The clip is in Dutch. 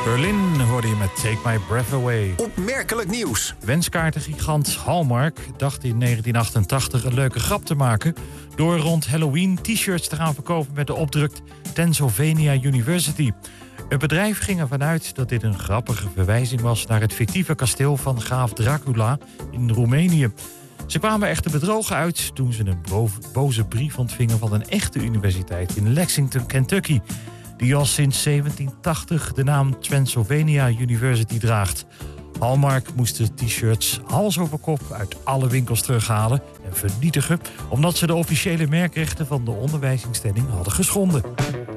Berlin hoorde je met Take My Breath Away. Opmerkelijk nieuws. Wenskaartengigant Hallmark dacht in 1988 een leuke grap te maken door rond Halloween t-shirts te gaan verkopen met de opdruk Transylvania University. Het bedrijf ging ervan uit dat dit een grappige verwijzing was naar het fictieve kasteel van graaf Dracula in Roemenië. Ze kwamen echter bedrogen uit toen ze een boze brief ontvingen van een echte universiteit in Lexington, Kentucky, die al sinds 1780 de naam Transylvania University draagt. Hallmark moest de t-shirts hals over kop uit alle winkels terughalen en vernietigen, omdat ze de officiële merkrechten van de onderwijsinstelling hadden geschonden.